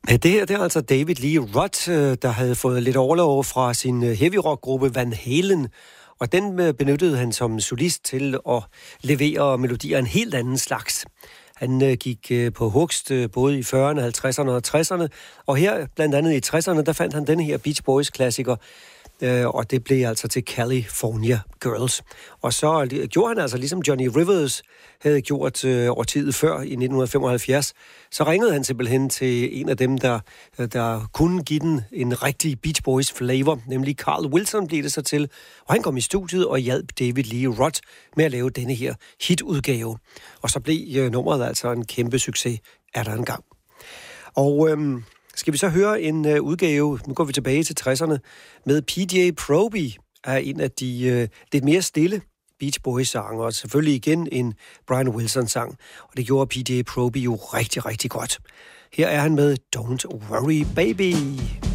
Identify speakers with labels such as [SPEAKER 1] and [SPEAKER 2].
[SPEAKER 1] Ja, det her det er altså David Lee Roth, der havde fået lidt overlov fra sin heavy rock-gruppe Van Halen, og den benyttede han som solist til at levere melodier af en helt anden slags. Han gik på hugst både i 40'erne, 50'erne og 60'erne, og her blandt andet i 60'erne, der fandt han den her Beach Boys-klassiker, og det blev altså til California Girls. Og så gjorde han altså, ligesom Johnny Rivers havde gjort årtiet før i 1975, så ringede han simpelthen til en af dem, der kunne give den en rigtig Beach Boys flavor, nemlig Carl Wilson blev det så til, og han kom i studiet og hjalp David Lee Roth med at lave denne her hitudgave. Og så blev nummeret altså en kæmpe succes, er der engang. Og skal vi så høre en udgave, nu går vi tilbage til 60'erne, med PJ Proby, er en af de lidt mere stille Beach Boys-sanger, og selvfølgelig igen en Brian Wilson-sang, og det gjorde PJ Proby jo rigtig, rigtig godt. Her er han med Don't Worry Baby.